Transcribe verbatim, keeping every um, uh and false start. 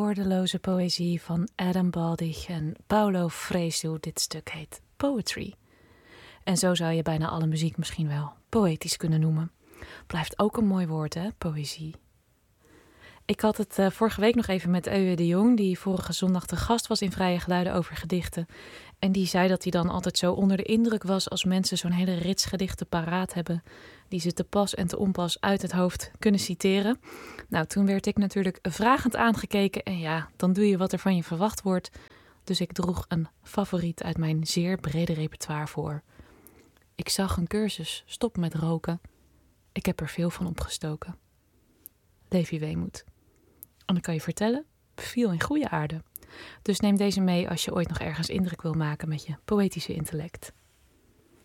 woordeloze poëzie van Adam Baldig en Paulo Fresu. Dit stuk heet Poetry. En zo zou je bijna alle muziek misschien wel poëtisch kunnen noemen. Blijft ook een mooi woord, hè, poëzie. Ik had het uh, vorige week nog even met Ewe de Jong, die vorige zondag te gast was in Vrije Geluiden over gedichten. En die zei dat hij dan altijd zo onder de indruk was als mensen zo'n hele rits gedichten paraat hebben, die ze te pas en te onpas uit het hoofd kunnen citeren. Nou, toen werd ik natuurlijk vragend aangekeken en ja, dan doe je wat er van je verwacht wordt. Dus ik droeg een favoriet uit mijn zeer brede repertoire voor. Ik zag een cursus Stop met roken. Ik heb er veel van opgestoken. Levi Weemoed. En ik kan je vertellen, viel in goede aarde. Dus neem deze mee als je ooit nog ergens indruk wil maken met je poëtische intellect.